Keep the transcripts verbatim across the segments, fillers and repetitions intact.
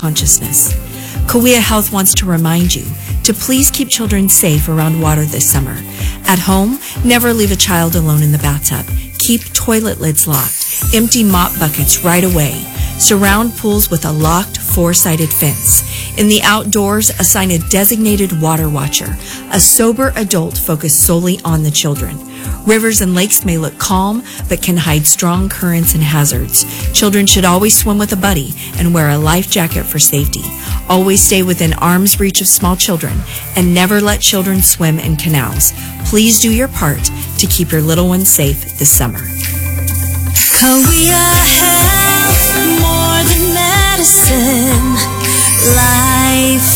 consciousness. Kauai Health wants to remind you to please keep children safe around water this summer. At home, never leave a child alone in the bathtub. Keep toilet lids locked. Empty mop buckets right away. Surround pools with a locked four-sided fence. In the outdoors, assign a designated water watcher, a sober adult focused solely on the children. Rivers and lakes may look calm, but can hide strong currents and hazards. Children should always swim with a buddy and wear a life jacket for safety. Always stay within arm's reach of small children and never let children swim in canals. Please do your part to keep your little ones safe this summer. Kauai Health, more than medicine, life.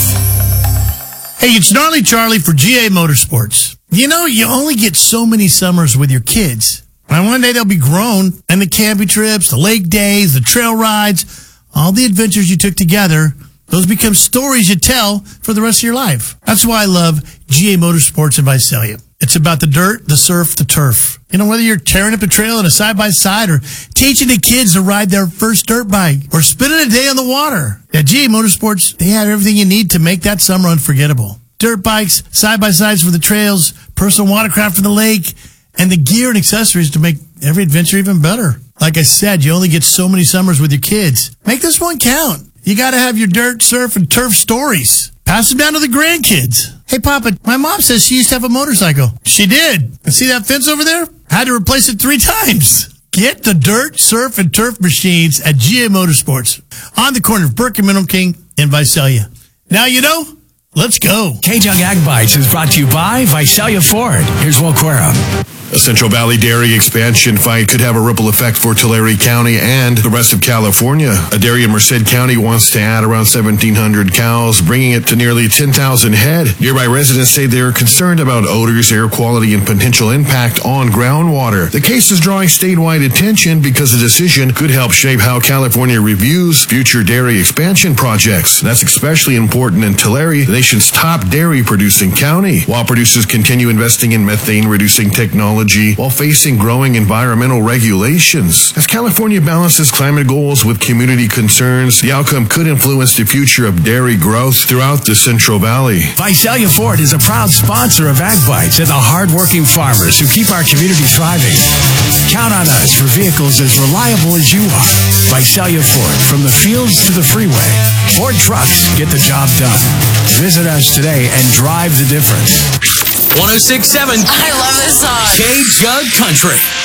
Hey, it's Gnarly Charlie for G A Motorsports. You know, you only get so many summers with your kids. And one day they'll be grown, and the camping trips, the lake days, the trail rides, all the adventures you took together, those become stories you tell for the rest of your life. That's why I love G A Motorsports in Visalia. It's about the dirt, the surf, the turf. You know, whether you're tearing up a trail in a side-by-side or teaching the kids to ride their first dirt bike or spending a day on the water. At G A Motorsports, they have everything you need to make that summer unforgettable. Dirt bikes, side-by-sides for the trails, personal watercraft for the lake, and the gear and accessories to make every adventure even better. Like I said, you only get so many summers with your kids. Make this one count. You got to have your dirt, surf, and turf stories. Pass them down to the grandkids. Hey, Papa, my mom says she used to have a motorcycle. She did. And see that fence over there? I had to replace it three times. Get the dirt, surf, and turf machines at G A Motorsports on the corner of Burke and Mineral King in Visalia. Now you know, let's go. K-Jug Ag Bites is brought to you by Visalia Ford. Here's Will Querom. A Central Valley dairy expansion fight could have a ripple effect for Tulare County and the rest of California. A dairy in Merced County wants to add around seventeen hundred cows, bringing it to nearly ten thousand head. Nearby residents say they're concerned about odors, air quality, and potential impact on groundwater. The case is drawing statewide attention because the decision could help shape how California reviews future dairy expansion projects. That's especially important in Tulare, the nation's top dairy-producing county, while producers continue investing in methane-reducing technology while facing growing environmental regulations. As California balances climate goals with community concerns, the outcome could influence the future of dairy growth throughout the Central Valley. Visalia Ford is a proud sponsor of Ag Bites and the hardworking farmers who keep our community thriving. Count on us for vehicles as reliable as you are. Visalia Ford, from the fields to the freeway. Ford trucks get the job done. Visit us today and drive the difference. one oh six point seven. I love this song. K-Jug Country.